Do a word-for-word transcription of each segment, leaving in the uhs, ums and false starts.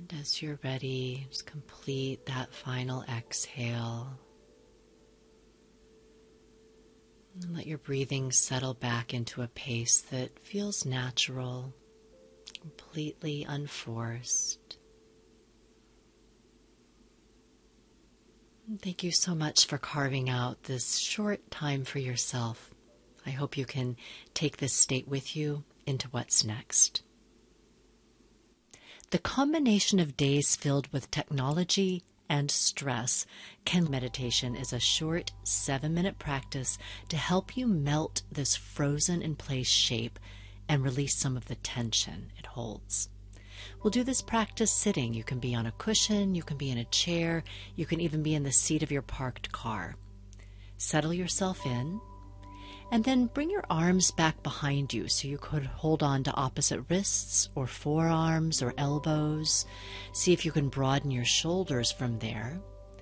And as you're ready, just complete that final exhale. And let your breathing settle back into a pace that feels natural, completely unforced. And thank you so much for carving out this short time for yourself. I hope you can take this state with you into what's next. The combination of days filled with technology and stress can meditation is a short seven-minute practice to help you melt this frozen in place shape and release some of the tension it holds. We'll do this practice sitting. You can be on a cushion, you can be in a chair, you can even be in the seat of your parked car. Settle yourself in, and then bring your arms back behind you so you could hold on to opposite wrists or forearms or elbows. See if you can broaden your shoulders from there.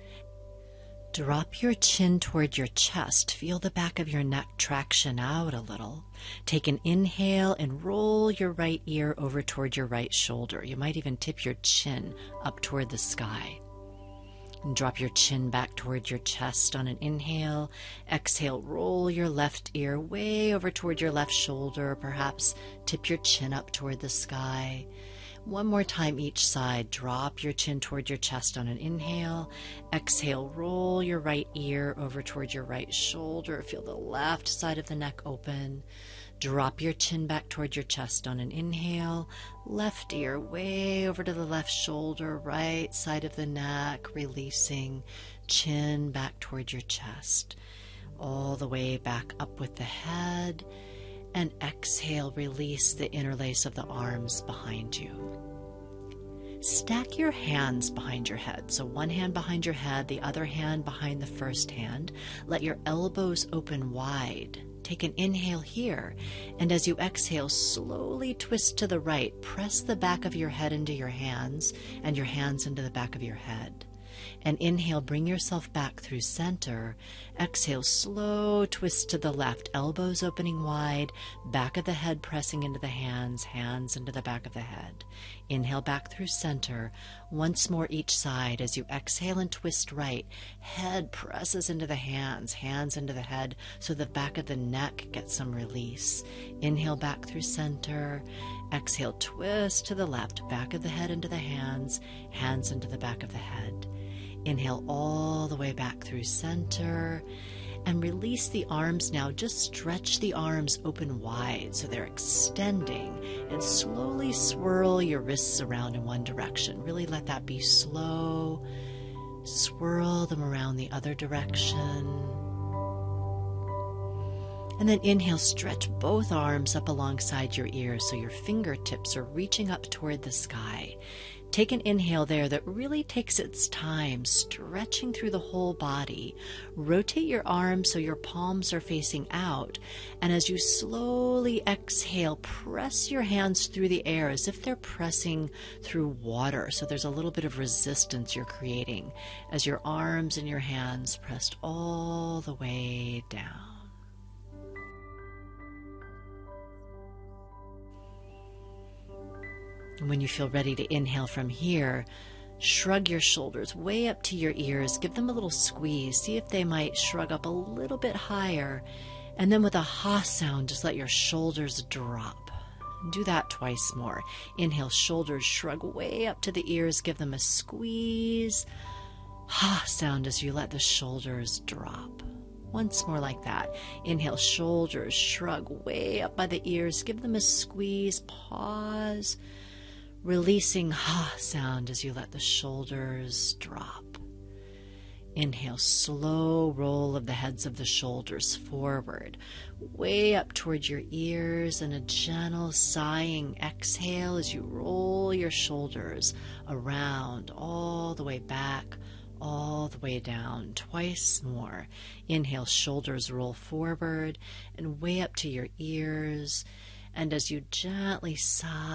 Drop your chin toward your chest. Feel the back of your neck traction out a little. Take an inhale and roll your right ear over toward your right shoulder. You might even tip your chin up toward the sky. And drop your chin back toward your chest on an inhale. Exhale, roll your left ear way over toward your left shoulder. Perhaps tip your chin up toward the sky. One more time each side. Drop your chin toward your chest on an inhale. Exhale, roll your right ear over toward your right shoulder. Feel the left side of the neck open. Drop your chin back toward your chest on an inhale. Left ear way over to the left shoulder, right side of the neck, releasing. Chin back toward your chest. All the way back up with the head. And exhale, release the interlace of the arms behind you. Stack your hands behind your head. So one hand behind your head, the other hand behind the first hand. Let your elbows open wide. Take an inhale here, and as you exhale, slowly twist to the right. Press the back of your head into your hands, and your hands into the back of your head. And inhale, bring yourself back through center. Exhale, slow twist to the left, elbows opening wide, back of the head pressing into the hands, hands into the back of the head. Inhale back through center. Once more each side. As you exhale and twist right, head presses into the hands, hands into the head, so the back of the neck gets some release. Inhale back through center. Exhale, twist to the left, back of the head into the hands, hands into the back of the head. Inhale all the way back through center and release the arms now. Just stretch the arms open wide so they're extending, and slowly swirl your wrists around in one direction. Really let that be slow. Swirl them around the other direction. And then inhale, stretch both arms up alongside your ears so your fingertips are reaching up toward the sky. Take an inhale there that really takes its time, stretching through the whole body. Rotate your arms so your palms are facing out. And as you slowly exhale, press your hands through the air as if they're pressing through water. So there's a little bit of resistance you're creating as your arms and your hands pressed all the way down. And when you feel ready to inhale from here, shrug your shoulders way up to your ears. Give them a little squeeze. See if they might shrug up a little bit higher. And then with a ha sound, just let your shoulders drop. Do that twice more. Inhale, shoulders shrug way up to the ears. Give them a squeeze. Ha sound as you let the shoulders drop. Once more like that. Inhale, shoulders shrug way up by the ears. Give them a squeeze. Pause. Releasing ha sound as you let the shoulders drop. Inhale, slow roll of the heads of the shoulders forward, way up towards your ears, and a gentle sighing exhale as you roll your shoulders around all the way back, all the way down. Twice more. Inhale, shoulders roll forward and way up to your ears, and as you gently sigh,